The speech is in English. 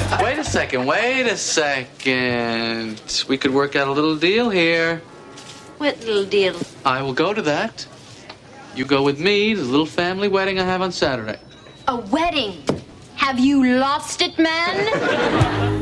Wait a second. We could work out a little deal here. What little deal? I will go to that. You go with me to the little family wedding I have on Saturday. A wedding? Have you lost it, man?